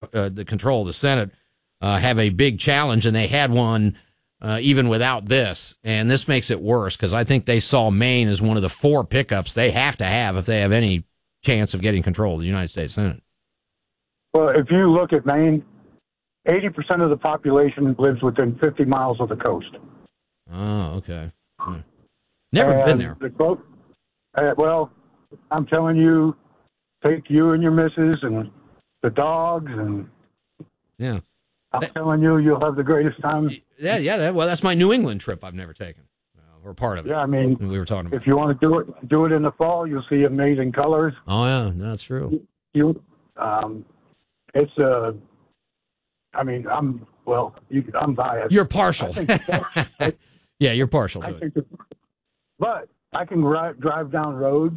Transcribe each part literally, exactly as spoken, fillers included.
uh, the control of the Senate, uh, have a big challenge, and they had one uh, even without this. And this makes it worse because I think they saw Maine as one of the four pickups they have to have if they have any chance of getting control of the United States Senate. Well, if you look at Maine, eighty percent of the population lives within fifty miles of the coast. Oh, okay. Hmm. Never and been there. The quote, uh, well, I'm telling you, take you and your missus and the dogs, and yeah, I'm that, telling you, you'll have the greatest time. Yeah, yeah. That, well, that's my New England trip I've never taken, uh, or part of it. Yeah, I mean, we were talking about. If you want to do it, do it in the fall. You'll see amazing colors. Oh yeah, that's true. You, um, it's a. Uh, I mean, I'm well. You, I'm biased. You're partial. I, yeah, you're partial to I it. think but I can ri- drive down roads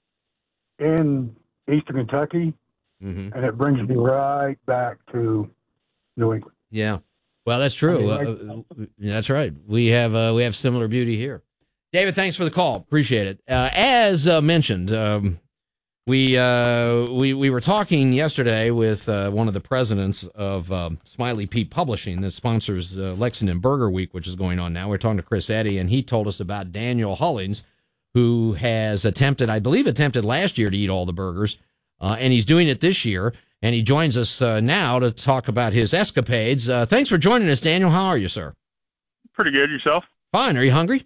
in eastern Kentucky, mm-hmm. and it brings me right back to New England. Yeah, well, that's true. I mean, like, uh, that's right. We have uh, we have similar beauty here. David, thanks for the call. Appreciate it. Uh, as uh, mentioned, um, we uh, we we were talking yesterday with uh, one of the presidents of um, Smiley Pete Publishing that sponsors uh, Lexington Burger Week, which is going on now. We're talking to Chris Eddy, and he told us about Daniel Hullings, who has attempted, I believe, attempted last year to eat all the burgers, uh, and he's doing it this year. And he joins us uh, now to talk about his escapades. Uh, thanks for joining us, Daniel. How are you, sir? Pretty good. Yourself? Fine. Are you hungry?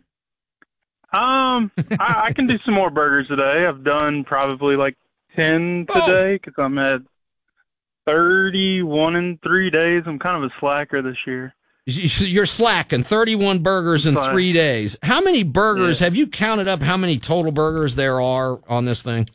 Um, I, I can do some more burgers today. I've done probably like ten today because I'm at thirty-one in three days. I'm kind of a slacker this year. You're slacking. thirty-one burgers in three days. How many burgers, yeah. have you counted up how many total burgers there are on this thing?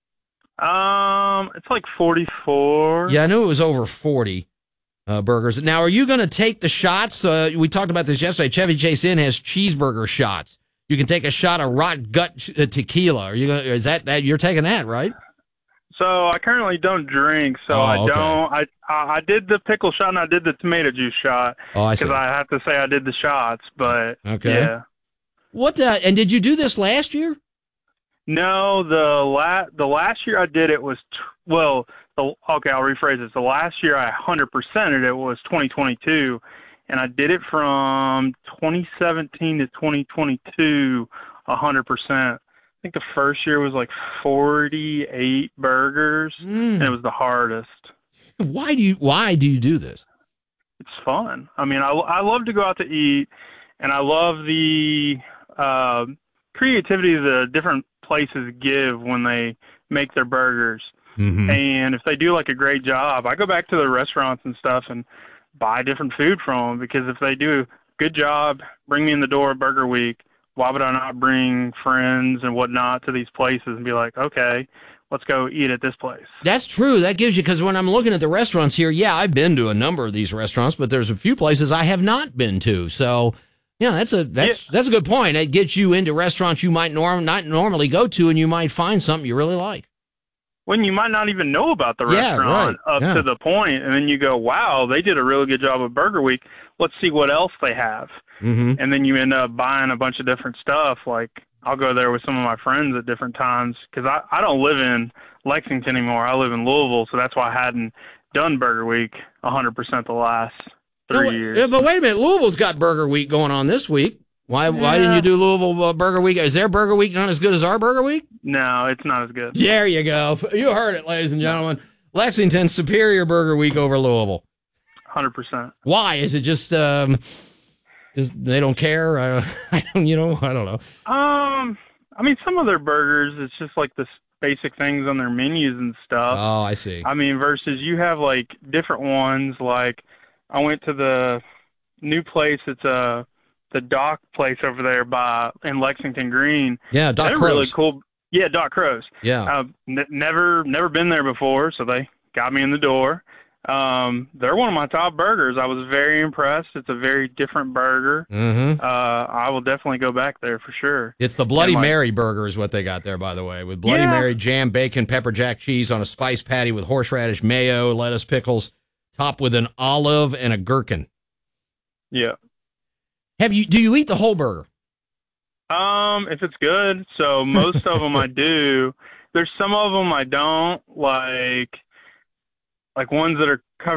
Um, it's like forty-four. Yeah, I knew it was over forty uh, burgers. Now, are you going to take the shots? Uh, we talked about this yesterday. Chevy Chase Inn has cheeseburger shots. You can take a shot of rot gut tequila. Are you gonna, is that, that you're taking that, right? So I currently don't drink, so oh, I okay. don't. I I did the pickle shot and I did the tomato juice shot. Oh, I see. Because I have to say I did the shots, but okay. yeah. What? Uh, and did you do this last year? No, the la- the last year I did it was t- well. The, okay, I'll rephrase this. The last year I one hundred percented it was twenty twenty-two, and I did it from twenty seventeen to twenty twenty-two one hundred percent. I think the first year was like forty-eight burgers, mm. and it was the hardest. Why do you Why do you do this? It's fun. I mean, I, I love to go out to eat, and I love the uh, creativity the different places give when they make their burgers. Mm-hmm. And if they do like a great job, I go back to the restaurants and stuff and buy different food from them, because if they do a good job, bring me in the door at Burger Week, why would I not bring friends and whatnot to these places and be like, okay, let's go eat at this place? That's true. That gives you, because when I'm looking at the restaurants here, yeah, I've been to a number of these restaurants, but there's a few places I have not been to. So, yeah, that's a that's yeah. that's a good point. It gets you into restaurants you might norm not normally go to, and you might find something you really like. When you might not even know about the yeah, restaurant right. up yeah. to the point, and then you go, wow, they did a really good job of Burger Week. Let's see what else they have. Mm-hmm. And then you end up buying a bunch of different stuff. Like, I'll go there with some of my friends at different times, because I, I don't live in Lexington anymore. I live in Louisville, so that's why I hadn't done Burger Week one hundred percent the last three no, years. But wait a minute, Louisville's got Burger Week going on this week. Why yeah. Why didn't you do Louisville uh, Burger Week? Is their Burger Week not as good as our Burger Week? No, it's not as good. There you go. You heard it, ladies and gentlemen. Lexington's superior Burger Week over Louisville. one hundred percent. Why? Is it just, um, just they don't care? I, I don't, you know, I don't know. Um, I mean, some of their burgers, it's just like the basic things on their menus and stuff. Oh, I see. I mean, versus you have like different ones. Like, I went to the new place. It's a the Doc place over there by in Lexington Green. Yeah, Doc They're Crow's. really cool. Yeah, Doc Crow's. Yeah. Uh, n- never never been there before, so they got me in the door. Um, they're one of my top burgers. I was very impressed. It's a very different burger. Mm-hmm. Uh, I will definitely go back there for sure. It's the Bloody like, Mary burger is what they got there, by the way, with Bloody yeah. Mary, jam, bacon, pepper jack cheese on a spice patty with horseradish, mayo, lettuce, pickles, topped with an olive and a gherkin. Yeah. Have you? Do you eat the whole burger? Um, if it's good. So most of them I do. There's some of them I don't, like like ones that are covered